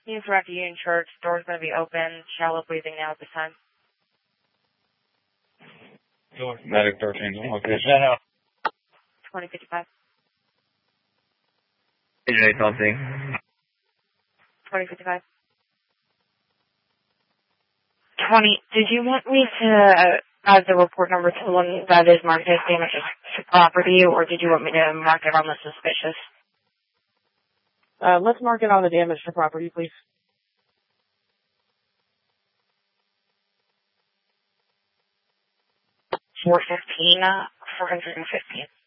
He's at the Union Church. Door's going to be open. Shallow breathing now at this time. Medic 13, location. 2055. AJ something. 2055. 20, did you want me to add the report number to the one that is marked as damage to property, or did you want me to mark it on the suspicious? Let's mark it on the damage to property, please. 415, 415.